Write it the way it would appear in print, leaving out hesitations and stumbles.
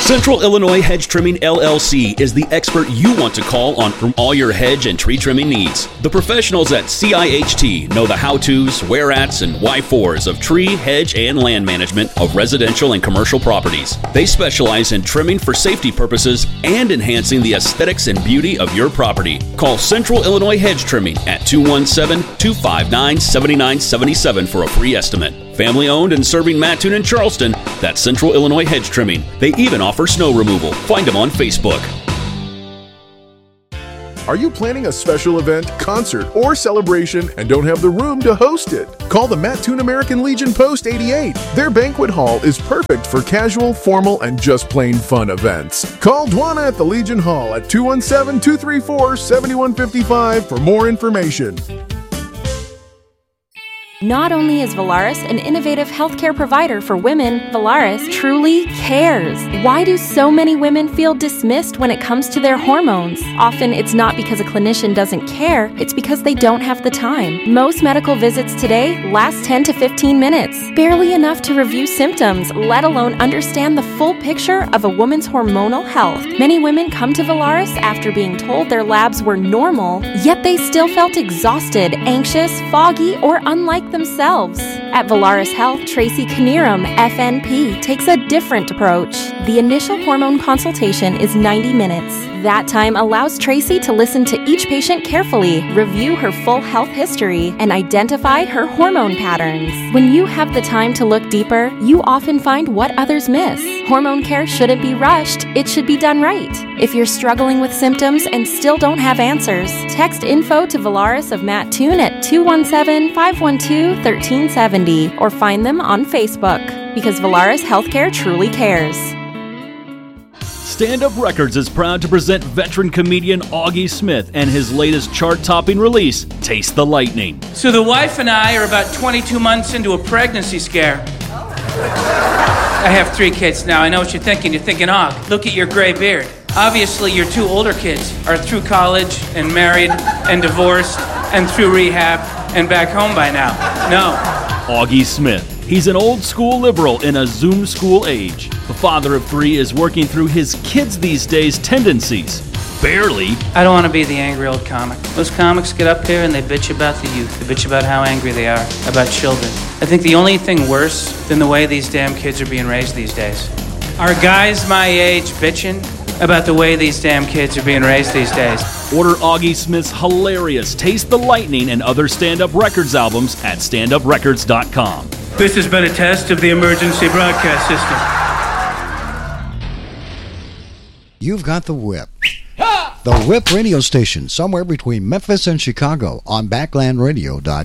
Central Illinois Hedge Trimming LLC is the expert you want to call on from all your hedge and tree trimming needs. The professionals at CIHT know the how-tos, where-ats, and why-fors of tree, hedge, and land management of residential and commercial properties. They specialize in trimming for safety purposes and enhancing the aesthetics and beauty of your property. Call Central Illinois Hedge Trimming at 217-259-7977 for a free estimate. Family owned and serving Mattoon and Charleston, that's Central Illinois Hedge Trimming. They even offer snow removal. Find them on Facebook. Are you planning a special event, concert, or celebration and don't have the room to host it? Call the Mattoon American Legion Post 88. Their banquet hall is perfect for casual, formal, and just plain fun events. Call Dwana at the Legion Hall at 217-234-7155 for more information. Not only is Valaris an innovative healthcare provider for women, Valaris truly cares. Why do so many women feel dismissed when it comes to their hormones? Often it's not because a clinician doesn't care, it's because they don't have the time. Most medical visits today last 10 to 15 minutes, barely enough to review symptoms, let alone understand the full picture of a woman's hormonal health. Many women come to Valaris after being told their labs were normal, yet they still felt exhausted, anxious, foggy, or unlike themselves. At Valaris Health, Tracy Knierim, FNP, takes a different approach. The initial hormone consultation is 90 minutes. That time allows Tracy to listen to each patient carefully, review her full health history, and identify her hormone patterns. When you have the time to look deeper, you often find what others miss. Hormone care shouldn't be rushed, it should be done right. If you're struggling with symptoms and still don't have answers, text info to Valaris of Mattoon at 217-512-1370 or find them on Facebook, because Valaris Healthcare truly cares. Stand Up Records is proud to present veteran comedian Augie Smith and his latest chart-topping release, Taste the Lightning. So the wife and I are about 22 months into a pregnancy scare. I have 3 kids now. I know what you're thinking. You're thinking, look at your gray beard. Obviously, your 2 older kids are through college and married and divorced and through rehab and back home by now. No. Augie Smith. He's an old-school liberal in a Zoom school age. The father of 3 is working through his kids these days' tendencies. Barely. I don't want to be the angry old comic. Those comics get up here and they bitch about the youth. They bitch about how angry they are, about children. I think the only thing worse than the way these damn kids are being raised these days are guys my age bitching about the way these damn kids are being raised these days. Order Augie Smith's hilarious Taste the Lightning and other Stand Up Records albums at standuprecords.com. This has been a test of the emergency broadcast system. You've got the Whip. The Whip radio station, somewhere between Memphis and Chicago on BacklandRadio.com.